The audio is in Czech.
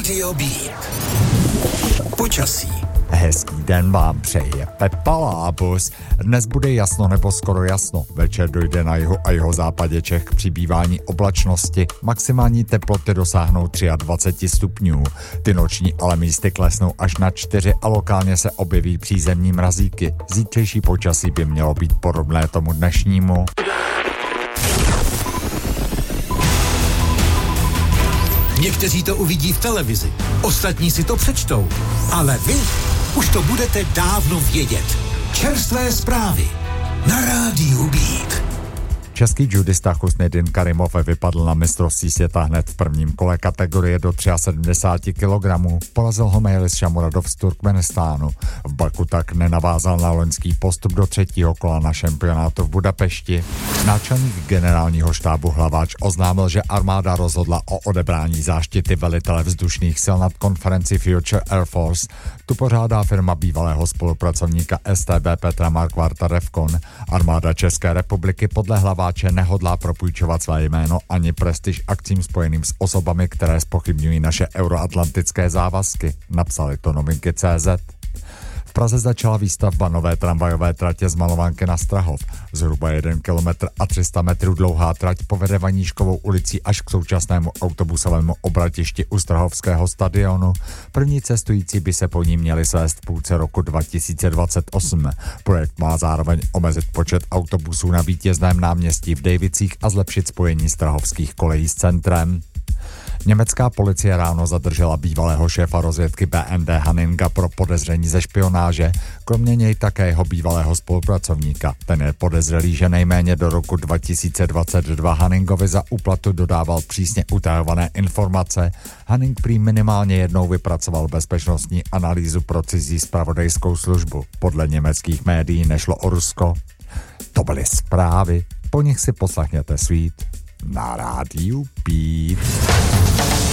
Radio Beat. Počasí. Hezký den vám přeje Pepa Lábus. Dnes bude jasno nebo skoro jasno. Večer dojde na jihu a jihozápadě Čech k přibývání oblačnosti. Maximální teploty dosáhnou 23 stupňů. Ty noční ale místy klesnou až na 4 a lokálně se objeví přízemní mrazíky. Zítřejší počasí by mělo být podobné tomu dnešnímu. Někteří to uvidí v televizi, ostatní si to přečtou, ale vy už to budete dávno vědět. Čerstvé zprávy na Rádiu Beat. Český judista Husnidin Karimov vypadl na mistrovství světa hned v prvním kole kategorie do 73 kg. Porazil ho Mejlis Shamuradov z Turkmenistánu. V Baku tak nenavázal na loňský postup do třetího kola na šampionátu v Budapešti. Náčelník generálního štábu Hlaváč oznámil, že armáda rozhodla o odebrání záštity velitele vzdušných sil nad konferenci Future Air Force. Tu pořádá firma bývalého spolupracovníka STB Petra Markvarta Revkon. Armáda České republiky podle Hlaváče nehodlá propůjčovat své jméno ani prestiž akcím spojeným s osobami, které zpochybňují naše euroatlantické závazky, napsali to Novinky.cz. V Praze začala výstavba nové tramvajové tratě z Malovanky na Strahov. Zhruba 1 kilometr a 300 metrů dlouhá trať povede Vaníškovou ulicí až k současnému autobusovému obratišti u Strahovského stadionu. První cestující by se po ní měli svést v půlce roku 2028. Projekt má zároveň omezit počet autobusů na Vítězném náměstí v Dejvicích a zlepšit spojení strahovských kolejí s centrem. Německá policie ráno zadržela bývalého šéfa rozvědky BND Hanninga pro podezření ze špionáže, kromě něj také jeho bývalého spolupracovníka. Ten je podezřelý, že nejméně do roku 2022 Hanningovi za úplatu dodával přísně utajované informace. Hanning prý minimálně jednou vypracoval bezpečnostní analýzu pro cizí zpravodajskou službu. Podle německých médií nešlo o Rusko. To byly zprávy, po nich si poslechněte Sweet na Rádiu Beat.